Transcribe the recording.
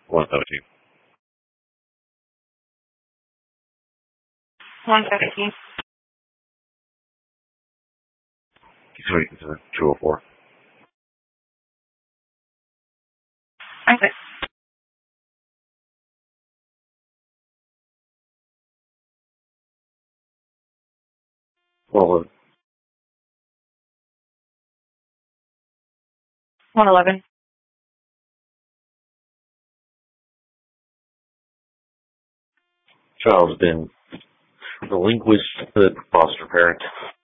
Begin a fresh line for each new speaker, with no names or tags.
117.
117.
204.
Okay.
111.
111.
Child's been relinquished to the foster parent.